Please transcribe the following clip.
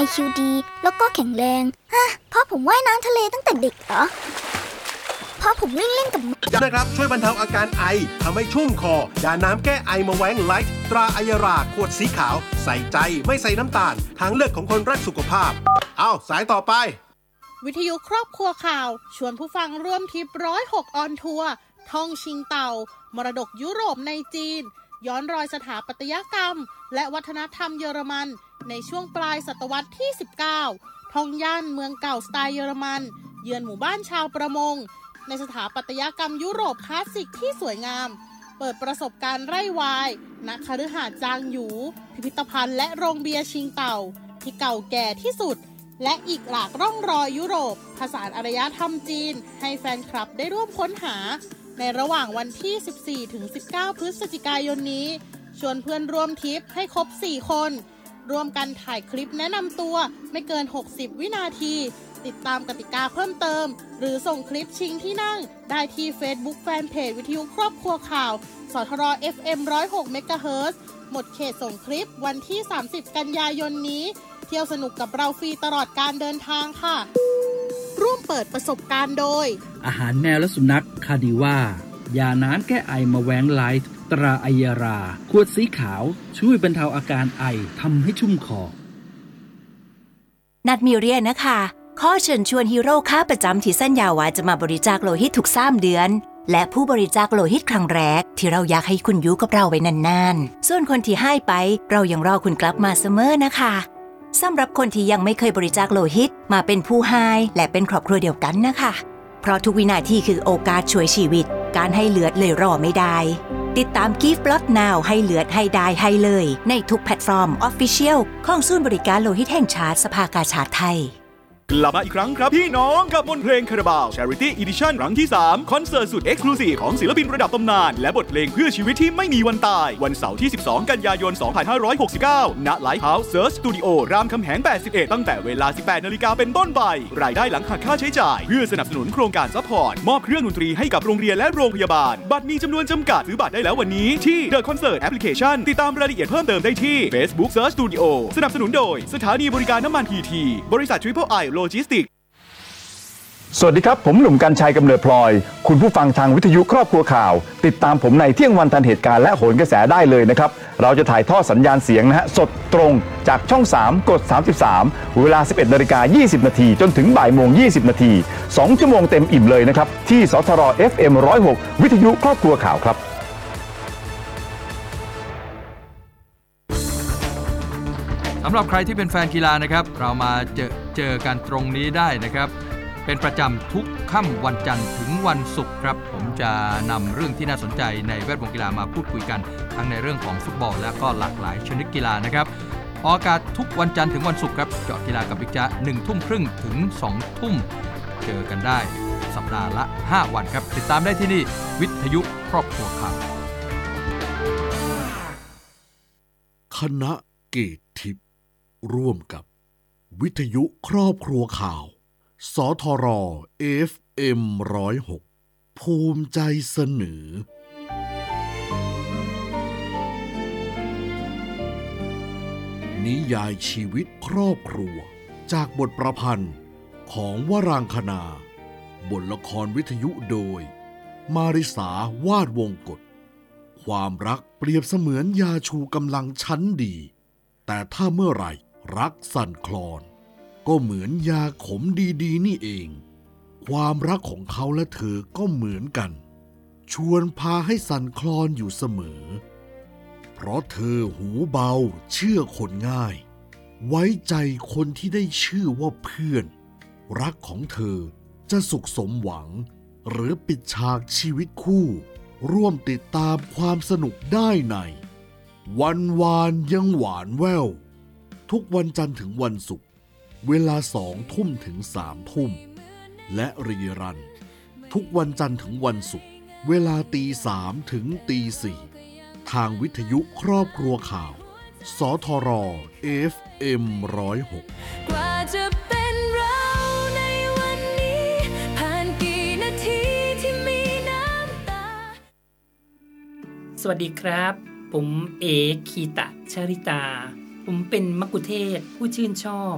IQ ดีแล้วก็แข็งแรงเพราะผมว่ายน้ำทะเลตั้งแต่เด็กเหรอเพราะผมวิ่งเล่นกับนะครับช่วยบรรเทาอาการไอทำให้ชุ่มคอยาน้ำแก้ไอมาแว้งไลท์ตราอัยราขวดสีขาวใส่ใจไม่ใส่น้ำตาลทางเลือกของคนรักสุขภาพเอาสายต่อไปวิทยุครอบครัวข่าวชวนผู้ฟังร่วมทริป106ออนทัวร์ท่องชิงเต่ามรดกยุโรปในจีนย้อนรอยสถาปัตยกรรมและวัฒนธรรมเยอรมันในช่วงปลายศตวรรษที่19ท่องย่านเมืองเก่าสไตล์เยอรมันเยือนหมู่บ้านชาวประมงในสถาปัตยกรรมยุโรปคลาสสิกที่สวยงามเปิดประสบการณ์ไร่วายณคฤหาสน์จางหยูพิพิธภัณฑ์และโรงเบียร์ชิงเต่าที่เก่าแก่ที่สุดและอีกหลากร่องรอยยุโรปผสานอารยธรรมจีนให้แฟนคลับได้ร่วมค้นหาในระหว่างวันที่ 14-19 พฤศจิกายนนี้ชวนเพื่อนร่วมทริปให้ครบ 4 คนร่วมกันถ่ายคลิปแนะนำตัวไม่เกิน 60 วินาทีติดตามกติกาเพิ่มเติมหรือส่งคลิปชิงที่นั่งได้ที่ Facebook Fanpage วิทยุครอบครัวข่าวสทร FM 106 เมกะเฮิรตซ์หมดเขตส่งคลิปวันที่ 30 กันยายนนี้เที่ยวสนุกกับเราฟรีตลอดการเดินทางค่ะร่วมเปิดประสบการณ์โดยอาหารแมวและสุนัขคาดิว่ายาน้ำแก้ไอมาแว้งไลท์ตราอัยราขวดสีขาวช่วยบรรเทาอาการไอทำให้ชุ่มคอนัดมีเรียนนะคะข้อเชิญชวนฮีโร่ค่าประจำที่สัญญาว่าจะมาบริจาคโลหิตทุก3 เดือนและผู้บริจาคโลหิตครั้งแรกที่เราอยากให้คุณอยู่กับเราไว้นานๆส่วนคนที่ให้ไปเรายังรอคุณกลับมาเสมอนะคะสำหรับคนที่ยังไม่เคยบริจาคโลหิตมาเป็นผู้ให้และเป็นครอบครัวเดียวกันนะคะเพราะทุกวินาทีคือโอกาสช่วยชีวิตการให้เลือดเลยรอไม่ได้ติดตาม Give Blood Now ให้เลือดให้ได้ให้เลยในทุกแพลตฟอร์ม Official ของศูนย์บริการโลหิตแห่งชาติสภากาชาดไทยกลับมาอีกครั้งครับพี่น้องกับมนต์เพลงคาราบาว Charity Edition ครั้งที่3คอนเสิร์ตสุด Exclusive ของศิลปินระดับตำนานและบทเพลงเพื่อชีวิตที่ไม่มีวันตายวันเสาร์ที่12กันยายน2569ณ Lighthouse Search Studio รามคำแหง81ตั้งแต่เวลา 18 น.เป็นต้นไปรายได้หลังหักค่าใช้จ่ายเพื่อสนับสนุนโครงการซัพพอร์ตมอบเครื่องดนตรีให้กับโรงเรียนและโรงพยาบาลบัตรมีจำนวนจำกัดซื้อบัตรได้แล้ววันนี้ที่ The Concert Application ติดตามรายละเอียดเพิ่มเติมได้ที่ Facebook Search Studio สนับสนุนโดยสถานีบริการน้ำมัน TT บริษัท Triple I Logistics สวัสดีครับผมหนุ่มกรรชัยกำเนิดพลอยคุณผู้ฟังทางวิทยุครอบครัวข่าวติดตามผมในเที่ยงวันทันเหตุการณ์และโหนกระแสได้เลยนะครับเราจะถ่ายทอดสัญญาณเสียงนะฮะสดตรงจากช่อง3กด33เวลา 11:20 น.จนถึงบ่ายโมง20 นาที2 ชั่วโมงเต็มอิ่มเลยนะครับที่สทร FM 106วิทยุครอบครัวข่าวครับสำหรับใครที่เป็นแฟนกีฬานะครับเรามาเจอกันตรงนี้ได้นะครับเป็นประจำทุกค่ำวันจันทร์ถึงวันศุกร์ครับผมจะนำเรื่องที่น่าสนใจในแวดวงกีฬามาพูดคุยกันทั้งในเรื่องของฟุตบอลและก็หลากหลายชนิดกีฬานะครับออกอากาศทุกวันจันทร์ถึงวันศุกร์ครับเจาะกีฬากับบิ๊กจ๊ะ 19:30 ถึง 20:00 นเจอกันได้สัปดาห์ละ5วันครับติดตามได้ที่นี่วิทยุครอบครัวข่าวคณะเกตทิพย์ร่วมกับวิทยุครอบครัวข่าวสทร FM 106ภูมิใจเสนอนิยายชีวิตครอบครัวจากบทประพันธ์ของวรางคณาบทละครวิทยุโดยมาริสาวาดวงกฎความรักเปรียบเสมือนยาชูกำลังชั้นดีแต่ถ้าเมื่อไหร่รักสั่นคลอนก็เหมือนยาขมดีๆนี่เองความรักของเขาและเธอก็เหมือนกันชวนพาให้สั่นคลอนอยู่เสมอเพราะเธอหูเบาเชื่อคนง่ายไว้ใจคนที่ได้ชื่อว่าเพื่อนรักของเธอจะสุขสมหวังหรือปิดฉากชีวิตคู่ร่วมติดตามความสนุกได้ในวันวานยังหวานแว่วทุกวันจันทร์ถึงวันศุกร์เวลา 20:00 นถึง 3:00 นและรีรันทุกวันจันทร์ถึงวันศุกร์เวลา 3:00 ถึง 4:00 ทางวิทยุครอบครัวข่าวสทร FM 106กว่าจะเป็นเราในวันนี้ผ่านกี่นาทีที่มีน้ำตาสวัสดีครับผมเอกคีตะชริตาผมเป็นมัคคุเทศก์ผู้ชื่นชอบ